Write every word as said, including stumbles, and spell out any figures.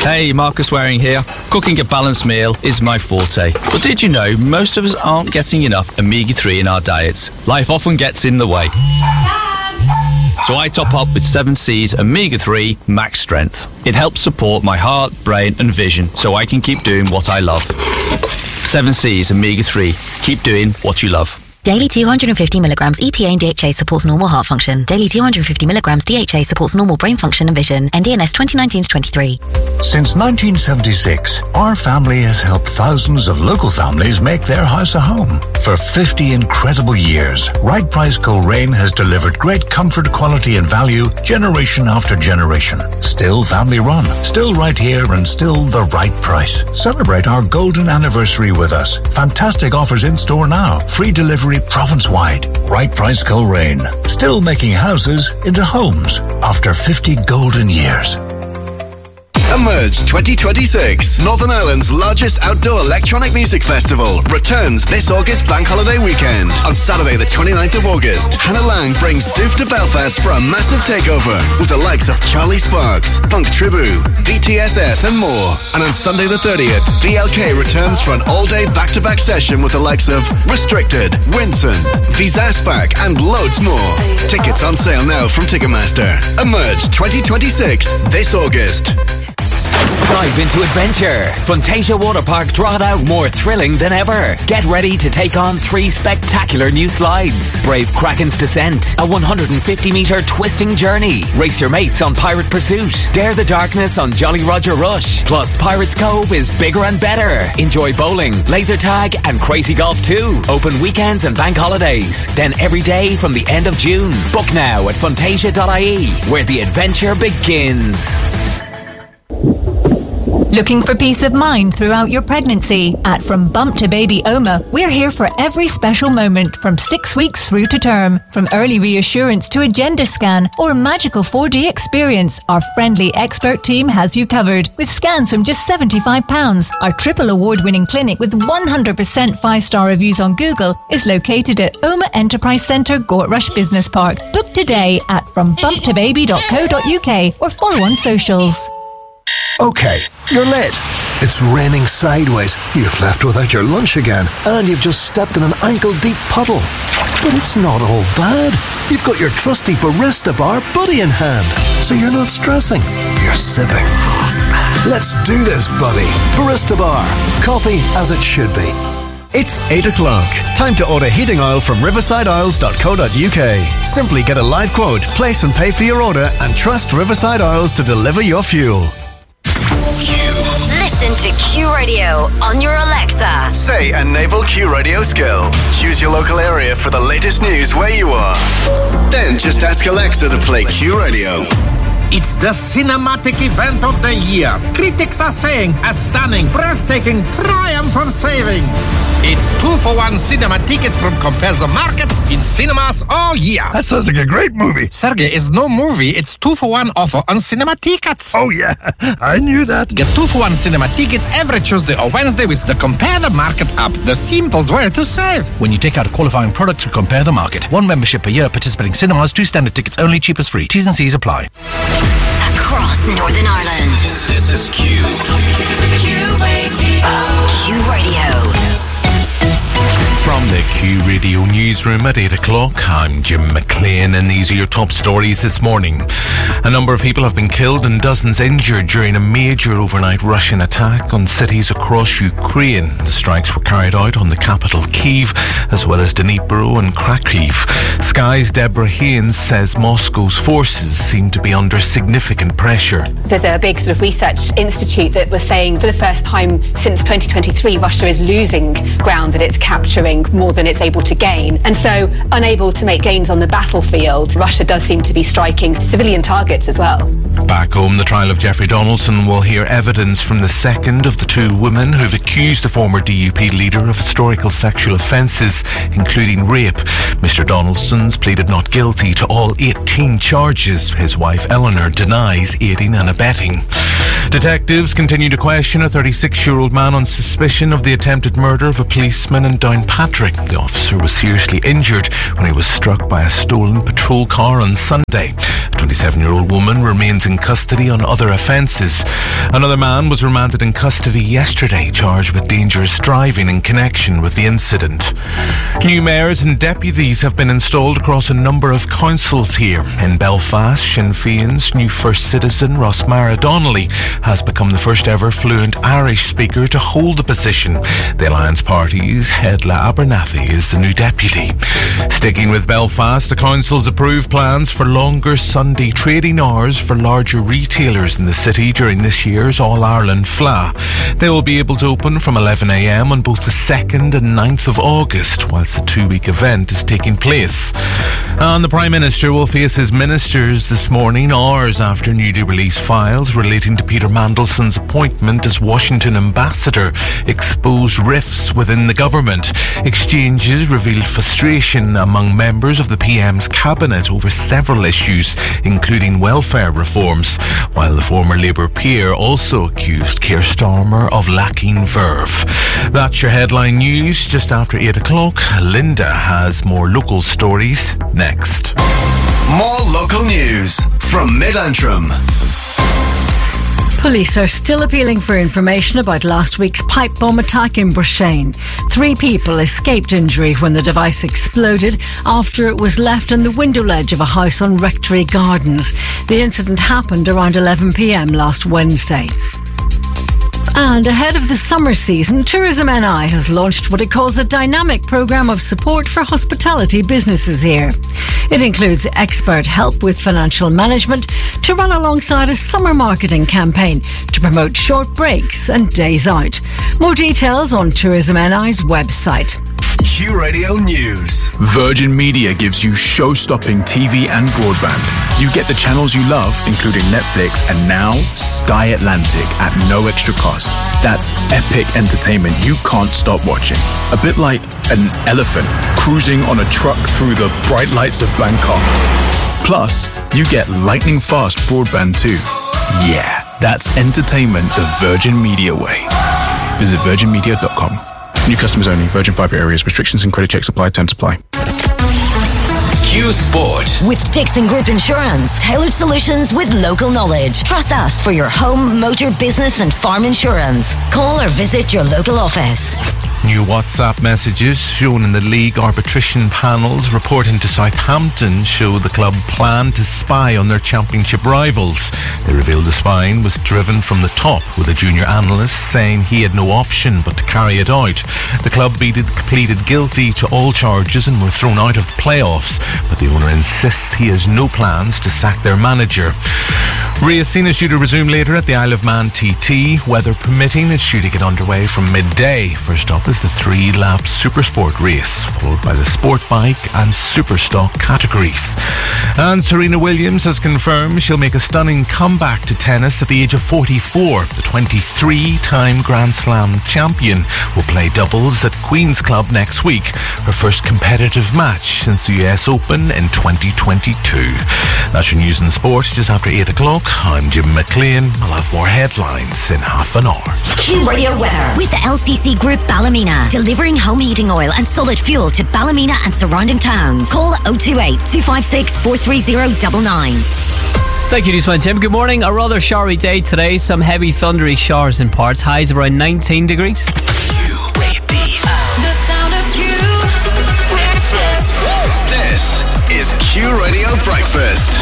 Hey, Marcus Waring here. Cooking a balanced meal is my forte. But did you know most of us aren't getting enough omega three in our diets? Life often gets in the way. So I top up with seven C's omega three Max Strength. It helps support my heart, brain and vision so I can keep doing what I love. seven C's omega three. Keep doing what you love. Daily two hundred fifty milligrams E P A and D H A supports normal heart function. Daily two hundred fifty milligrams D H A supports normal brain function and vision. N D N S twenty nineteen to twenty-three. Since nineteen seventy-six, our family has helped thousands of local families make their house a home. For fifty incredible years, Right Price Coleraine has delivered great comfort, quality and value generation after generation. Still family run, still right here and still the right price. Celebrate our golden anniversary with us. Fantastic offers in store now. Free delivery province-wide. Right Price Coleraine. Still making houses into homes after fifty golden years. Emerge twenty twenty-six, Northern Ireland's largest outdoor electronic music festival, returns this August bank holiday weekend. On Saturday the twenty-ninth of August, Hannah Lang brings Doof to Belfast for a massive takeover with the likes of Charlie Sparks, Funk Tribu, B T S S and more. And on Sunday the thirtieth, V L K returns for an all-day back-to-back session with the likes of Restricted, Winson, Visaspac and loads more. Tickets on sale now from Ticketmaster. Emerge twenty twenty-six, this August. Dive into adventure. Fantasia Water Park Drogheda, more thrilling than ever. Get ready to take on three spectacular new slides. Brave Kraken's Descent, a one hundred fifty metre twisting journey. Race your mates on Pirate Pursuit. Dare the darkness on Jolly Roger Rush. Plus, Pirates Cove is bigger and better. Enjoy bowling, laser tag and Crazy Golf too. Open weekends and bank holidays. Then every day from the end of June. Book now at fantasia dot I E, where the adventure begins. Looking for peace of mind throughout your pregnancy? At From Bump to Baby Oma, we're here for every special moment from six weeks through to term. From early reassurance to a gender scan or a magical four D experience, our friendly expert team has you covered. With scans from just seventy-five pounds, our triple award-winning clinic with one hundred percent five-star reviews on Google is located at Oma Enterprise Centre, Gortrush Business Park. Book today at from bump to baby dot co dot U K or follow on socials. Okay, you're late. It's raining sideways, you've left without your lunch again, and you've just stepped in an ankle-deep puddle. But it's not all bad. You've got your trusty Barista Bar buddy in hand, so you're not stressing, you're sipping. Let's do this, buddy. Barista Bar. Coffee as it should be. It's eight o'clock. Time to order heating oil from riverside oils dot co dot U K. Simply get a live quote, place and pay for your order, and trust Riverside Oils to deliver your fuel. Listen to Q Radio on your Alexa. Say a naval Q Radio skill. Choose your local area for the latest news where you are. Then just ask Alexa to play Q Radio. It's the cinematic event of the year. Critics are saying a stunning, breathtaking triumph of savings. It's two for one cinema tickets from Compare the Market in cinemas all year. That sounds like a great movie. Sergey, is no movie. It's two for one offer on cinema tickets. Oh yeah, I knew that. Get two for one cinema tickets every Tuesday or Wednesday with the Compare the Market app. The simplest way to save. When you take out a qualifying product through Compare the Market. One membership per year, participating cinemas, two standard tickets only, cheapest free. T's and C's apply. Across Northern Ireland. This is Q. Q Radio. Q Radio. From the Q Radio newsroom at eight o'clock, I'm Jim McLean and these are your top stories this morning. A number of people have been killed and dozens injured during a major overnight Russian attack on cities across Ukraine. The strikes were carried out on the capital Kyiv as well as Dnipro and Kharkiv. Sky's Deborah Haynes says Moscow's forces seem to be under significant pressure. There's a big sort of research institute that was saying for the first time since twenty twenty-three Russia is losing ground that it's capturing more than it's able to gain. And so, unable to make gains on the battlefield, Russia does seem to be striking civilian targets as well. Back home, the trial of Jeffrey Donaldson will hear evidence from the second of the two women who've accused the former D U P leader of historical sexual offences, including rape. Mister Donaldson's pleaded not guilty to all eighteen charges. His wife, Eleanor, denies aiding and abetting. Detectives continue to question a thirty-six-year-old man on suspicion of the attempted murder of a policeman in Downpatrick. The officer was seriously injured when he was struck by a stolen patrol car on Sunday. A twenty-seven-year-old woman remains in custody on other offences. Another man was remanded in custody yesterday, charged with dangerous driving in connection with the incident. New mayors and deputies have been installed across a number of councils here. In Belfast, Sinn Féin's new First Citizen, Rosmara Donnelly, has become the first ever fluent Irish speaker to hold the position. The Alliance Party's Hedla Abernathy is the new deputy. Sticking with Belfast, the council's approved plans for longer Sunday trading hours for larger retailers in the city during this year's All-Ireland F L A. They will be able to open from eleven a m on both the second and ninth of August, whilst the two-week event is taking place. And the Prime Minister will face his ministers this morning, hours after newly released files relating to Peter Mandelson's appointment as Washington ambassador exposed rifts within the government. Exchanges revealed frustration among members of the P M's cabinet over several issues, including welfare reforms, while the former Labour peer also accused Keir Starmer of lacking verve. That's your headline news. Just after eight o'clock, Linda has more local stories next. More local news from Mid-Antrim. Police are still appealing for information about last week's pipe bomb attack in Broughshane. Three people escaped injury when the device exploded after it was left on the window ledge of a house on Rectory Gardens. The incident happened around eleven p m last Wednesday. And ahead of the summer season, Tourism N I has launched what it calls a dynamic programme of support for hospitality businesses here. It includes expert help with financial management to run alongside a summer marketing campaign to promote short breaks and days out. More details on Tourism N I's website. Q Radio News. Virgin Media gives you show-stopping T V and broadband. You get the channels you love, including Netflix and now Sky Atlantic at no extra cost. That's epic entertainment you can't stop watching. A bit like an elephant cruising on a truck through the bright lights of Bangkok. Plus, you get lightning fast broadband too. Yeah, that's entertainment the Virgin Media way. Visit virgin media dot com. New customers only. Virgin Fibre areas. Restrictions and credit checks apply. Terms apply. Q Sport. With Dixon Group Insurance. Tailored solutions with local knowledge. Trust us for your home, motor, business and farm insurance. Call or visit your local office. New WhatsApp messages shown in the league arbitration panels reporting to Southampton show the club plan to spy on their championship rivals. They revealed the spying was driven from the top, with a junior analyst saying he had no option but to carry it out. The club pleaded guilty to all charges and were thrown out of the playoffs, but the owner insists he has no plans to sack their manager. Racing is due to resume later at the Isle of Man T T. Weather permitting, it's due to get underway from midday. First up is the three-lap Supersport race, followed by the Sport Bike and Superstock categories. And Serena Williams has confirmed she'll make a stunning comeback to tennis at the age of forty-four. The twenty-three-time Grand Slam champion will play doubles at Queen's Club next week, her first competitive match since the U S Open in twenty twenty-two. That's your news and sports just after eight o'clock. I'm Jim McLean. I'll have more headlines in half an hour. Q Radio weather with the L C C Group Ballymena, delivering home heating oil and solid fuel to Ballymena and surrounding towns. Call oh two eight, two five six, four three zero nine nine. Thank you, Newsman Tim. Good morning. A rather showery day today. Some heavy thundery showers in parts. Highs around nineteen degrees. Q Radio. The sound of Q Breakfast. This is Q Radio Breakfast.